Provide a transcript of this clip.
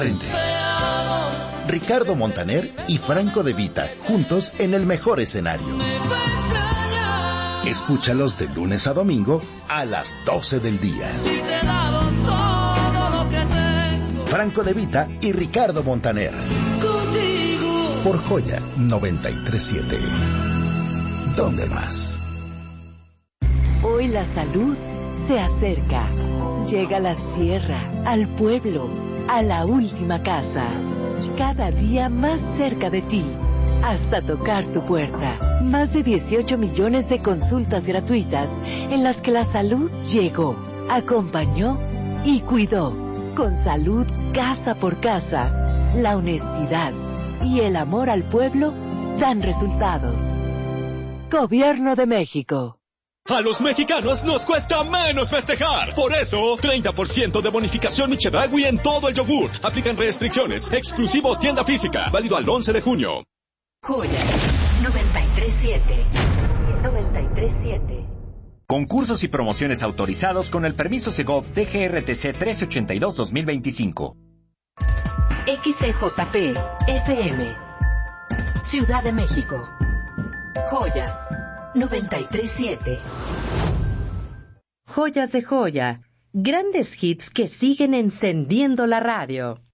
Ricardo Montaner y Franco De Vita, juntos en el mejor escenario. Escúchalos de lunes a domingo a las 12 del día. Franco De Vita y Ricardo Montaner. Por Joya 93.7. ¿Dónde más? Hoy la salud se acerca. Llega a la sierra, al pueblo, a la última casa. Cada día más cerca de ti, hasta tocar tu puerta. Más de 18 millones de consultas gratuitas en las que la salud llegó, acompañó y cuidó. Con salud casa por casa, la honestidad y el amor al pueblo dan resultados. Gobierno de México. A los mexicanos nos cuesta menos festejar. Por eso, 30% de bonificación Chedraui en todo el yogur. Aplican restricciones. Exclusivo tienda física. Válido al 11 de junio. Joya 93.7. 93.7. Concursos y promociones autorizados con el permiso Segov DGRTC 1382-2025. XCJP FM. Ciudad de México. Joya 93.7. Joyas de Joya. Grandes hits que siguen encendiendo la radio.